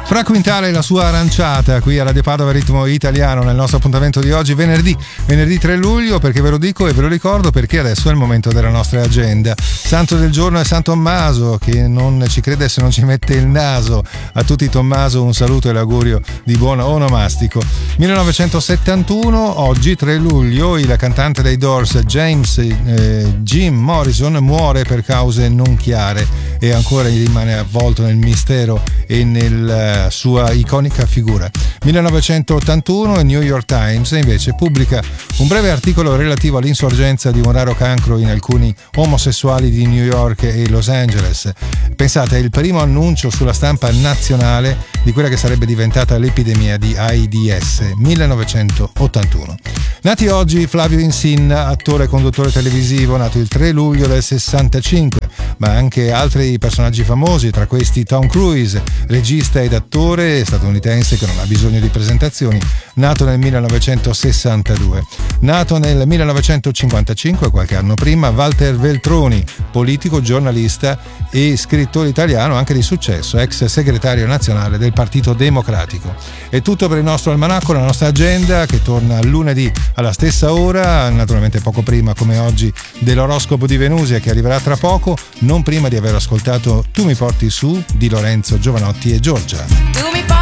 Fra Quintale e la sua aranciata qui a Radio Padova Ritmo Italiano nel nostro appuntamento di oggi venerdì 3 luglio, perché ve lo dico e ve lo ricordo perché adesso è il momento della nostra agenda. Santo del giorno è San Tommaso, che non ci crede se non ci mette il naso. A tutti Tommaso un saluto e l'augurio di buon onomastico. 1971, oggi 3 luglio, il cantante dei Doors Jim Morrison muore per cause non chiare e ancora rimane avvolto nel mistero e nella sua iconica figura. 1981 il New York Times invece pubblica un breve articolo relativo all'insorgenza di un raro cancro in alcuni omosessuali di New York e Los Angeles. Pensate, è il primo annuncio sulla stampa nazionale di quella che sarebbe diventata l'epidemia di AIDS. 1981. Nati oggi Flavio Insinna, attore e conduttore televisivo, nato il 3 luglio del 65, ma anche altri personaggi famosi, tra questi Tom Cruise, regista ed attore statunitense che non ha bisogno di presentazioni, nato nel 1962. Nato nel 1955, qualche anno prima, Walter Veltroni, politico, giornalista e scrittore italiano anche di successo, ex segretario nazionale del Partito Democratico. È tutto per il nostro almanacco, la nostra agenda, che torna lunedì alla stessa ora, naturalmente poco prima come oggi dell'oroscopo di Venusia, che arriverà tra poco, non prima di aver ascoltato Tu mi porti su di Lorenzo Giovanotti e Giorgia.